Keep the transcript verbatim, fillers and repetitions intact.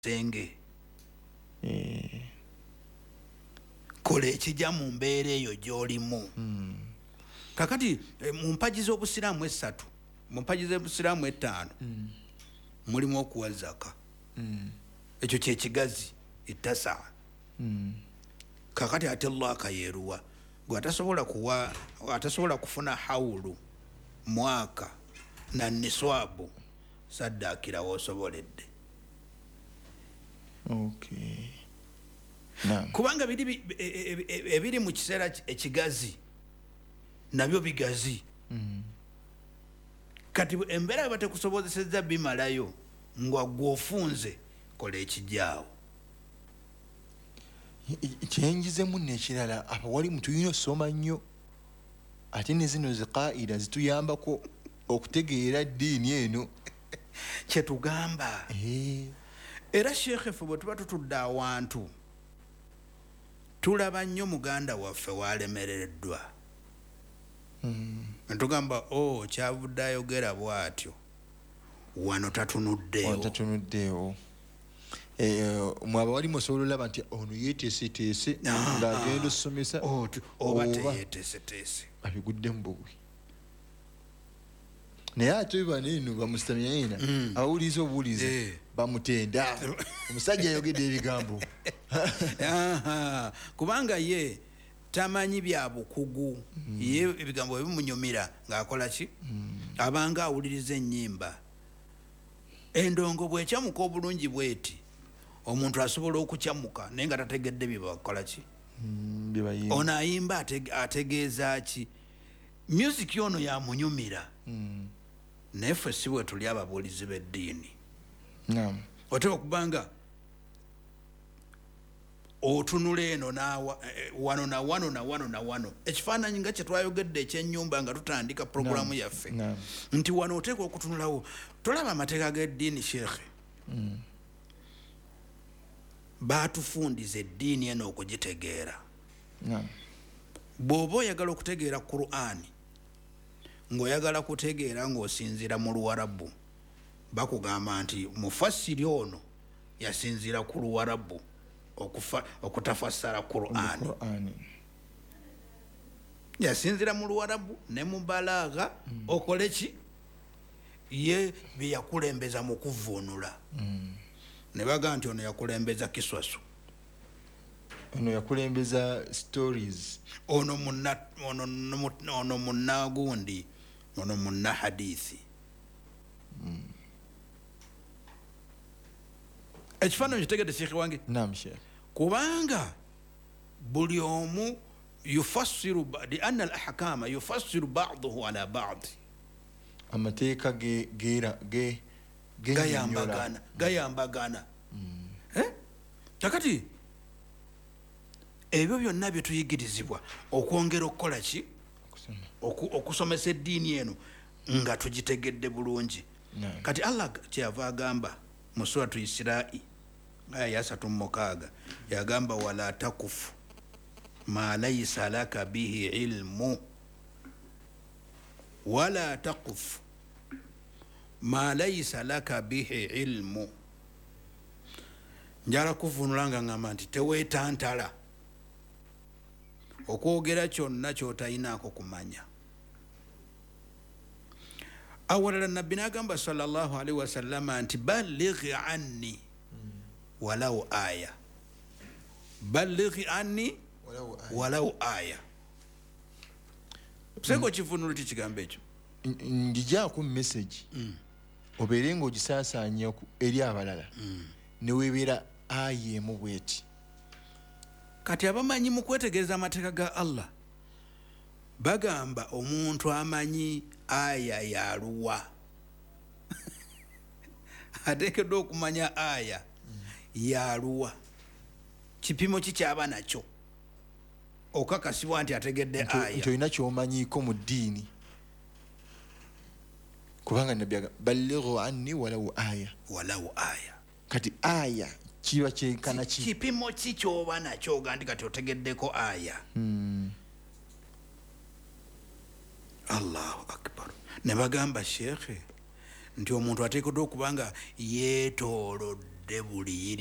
senge eh kola ekijja mu mbeera eyo gy'olimu. mm. kakati e, mu mpaji z'obusiraamu essatu mu mpaji z'obusiraamu ettaano mm. mulimu okuwa zaka. mm. ekyo kyekigazi ettasa. mm. kakati ate Allah akayeeruwa gwe atasobola kuwa atasobola kufuna hawulu mwaka na niswabu saddakirawo osoboledde. Okay. Naam. Kubanga biri ebiri mu kiseera ekigazi nabyo bigazi. mm. Kati embeera batekusobozesezza bimalayo ngwa gwofunze kola ekijjaawo. Kyengizemu n'ekirala abawali mutuyina osoma nnyo ate ne zino zikaida zituyambako okutegeera ddiini eno kyetugamba. eh Era shekhe ffe bwe tuba tutudde awantu tulaba nnyo muganda waffe walemereddwa. mm. Ntugamba o oh, kyavudde ayogera bw'atyo wano tatunuddeewo. tatunuddeewo eh mwaba wali musobola olaba nti ono yeeteeseteese ng'agenda osomesa oba teyeeteeseteese abigudde mu bugwi. naye ate baneeno bamusitamiaina mm. abawuliza obuwuliza eh. bamutenda omusajja ayogedde ebigambo kubanga ye tamanyi bya bukugu. mm. ye ebigambo ebimunyumira ng'akola ki? mm. abanga awuliriza ennyimba endongo bw'ekyamuka obulungi bweti omuntu asobola okukyamuka naye nga tategedde bye bakola ki? mm. bye ono ayimba atege, ategeeza ki? music ono yamunyumira. mm. naye ffe si bwe tuli ababuulizi b'eddiini. naam oteeka okubanga otunula eno wano na wano na wano na wano ekifaananyi nga kye twayogedde ekyennyumba nga tutandika puroguramu yaffe nti wano oteeka okutunulawo tolaba amateeka g'eddiini shekhe. mm. baatufundiza eddiini eno okugitegeera. naam bw'oba oyagala okutegeera Qur'ani ng'oyagala kutegeera ng'osinziira mu Luwarabu bakugamba nti mufassiri ono yasinziira ku Luwarabu okufa okutafassara Qur'ani. Qur'ani yasinziira mu Luwarabu ne mu balagha mm. okole ki? ye byakulembeza mu kuvuunula. mm. ne baga nti ono yakulembeza kiswasu, ono yakulembeza stories, ono munna ono ono munna gundi, ono munna hadithi. mm. ekifaananyi kitegedde Sheikh wange. naam Sheikh. kubanga buli omu yufassiru li anna al-ahkama yufassiru ba'dahu ala ba'd. amateeka ge gera ge gayambagana gayambagana. mm. eh takati ebyo byonna bye tuyigirizibwa okwongera okukola ki? okusomesa eddiini eno nga tugitegedde bulungi. Nah. kati Allah kyava agamba mu suratu Israi aya ya satu mukaaga yagamba wala takufu ma laysa laka bihi ilmu wala takufu ma laysa laka bihi ilmu. njala kuvunula nga ngamba nti teweetantala okwogera kyonna ky'otayinaako kumanya. awalala nabbi n'agamba sallallahu alaihi wasallama nti ballighi anni walau aya, ballighi anni walau aya. seko kivunulo kikigambo ekyo ngijaako message obeere ng'ogisaasaanya eri abalala ne weebeera aya emu bweti. kati abamanyi mu kwetegereza amateeka ga Allah bagamba omuntu amanyi aya yaluwa ateekeddwa okumanya aya yaluwa kipimo kikyaba nakyo okakasibwa nti ategedde aya nti olina kyomanyiiko mu ddiini. kubanga nabbi ballighu anni walau aya walau aya. kati aya kiba kyenkana ki? kipimo ki kyoba nakyo gandi kati otegeddeko aya. mm. Allahu akbar. ne bagamba shekhe nti omuntu ateekeddwa okubanga yeetoolodde devil